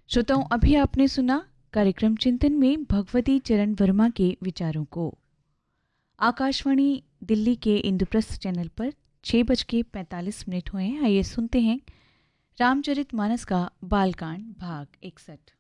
श्रोताओं, अभी आपने सुना कार्यक्रम चिंतन में भगवती चरण वर्मा के विचारों को। आकाशवाणी दिल्ली के इंद्रप्रस्थ चैनल पर 6:45 हुए हैं। आइए सुनते हैं रामचरितमानस का बालकांड भाग 61।